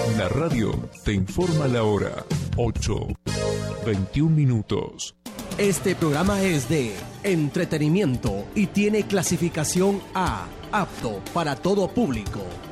La radio te informa la hora. 8:21 minutos. Este programa es de entretenimiento y tiene clasificación A, apto para todo público.